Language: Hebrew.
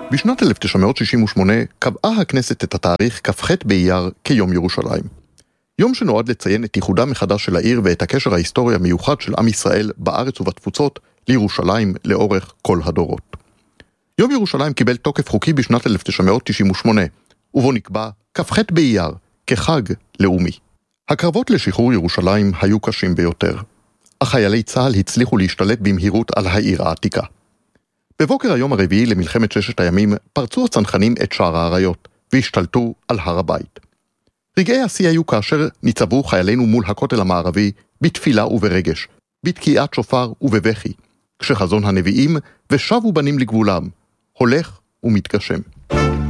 בשנת 1968 קבעה הכנסת את התאריך כ"ח באייר כיום ירושלים. יום שנועד לציין את ייחודה מחדש של העיר ואת הקשר ההיסטורי המיוחד של עם ישראל בארץ ובתפוצות לירושלים לאורך כל הדורות. יום ירושלים קיבל תוקף חוקי בשנת 1998, ובו נקבע כ"ח באייר כחג לאומי. הקרבות לשחרור ירושלים היו קשים ביותר, אך חיילי צה"ל הצליחו להשתלט במהירות על העיר העתיקה. בבוקר היום הרביעי למלחמת ששת הימים פרצו הצנחנים את שער האריות והשתלטו על הר הבית. רגעי השיא היו כאשר ניצבו חיילינו מול הכותל המערבי בתפילה וברגש, בתקיעת שופר ובבכי, כשחזון הנביאים ושבו בנים לגבולם הולך ומתגשם.